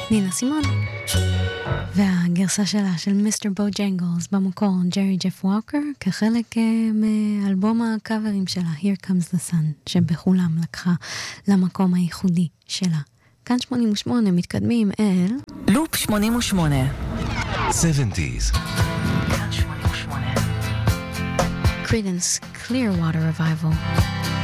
נינה סימון. והגרסה שלה של מיסטר בוג'נגלס במקור ג'רי ג'ף ווקר כחלק מאלבום הקאברים שלה Here Comes the Sun שבכולם לקחה למקום הייחודי שלה. כאן 88 מתקדמים אל לופ 88 70s Creedence Clearwater Revival.